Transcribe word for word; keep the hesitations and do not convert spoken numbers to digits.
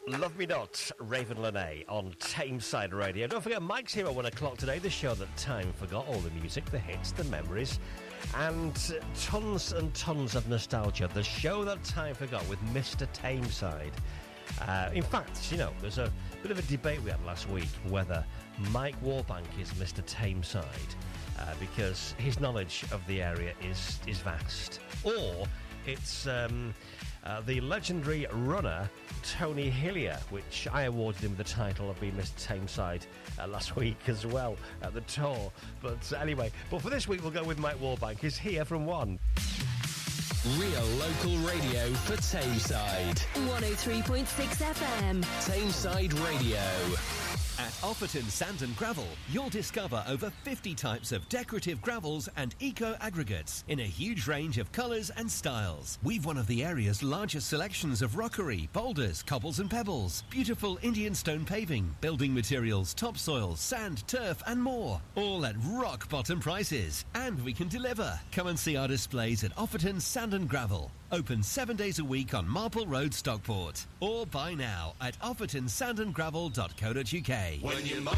Love Me Not, Raven Lene on Tameside Radio. Don't forget, Mike's here at one o'clock today, the show that time forgot, all the music, the hits, the memories, and tons and tons of nostalgia. The show that time forgot with Mister Tameside. Uh, in fact, you know, there's a bit of a debate we had last week whether Mike Warbank is Mister Tameside, uh, because his knowledge of the area is, is vast, or it's um, uh, the legendary runner Tony Hillier, which I awarded him the title of being Mister Tameside uh, last week as well at the tour. But uh, anyway, but for this week we'll go with Mike Warbank. He's here from one. Real local radio for Tameside. one oh three point six F M. Tameside Radio. At Offerton Sand and Gravel, you'll discover over fifty types of decorative gravels and eco-aggregates in a huge range of colours and styles. We've one of the area's largest selections of rockery, boulders, cobbles and pebbles, beautiful Indian stone paving, building materials, topsoil, sand, turf and more. All at rock-bottom prices. And we can deliver. Come and see our displays at Offerton Sand and Gravel. Open seven days a week on Marple Road, Stockport. Or buy now at offerton sand and gravel dot co dot uk. When you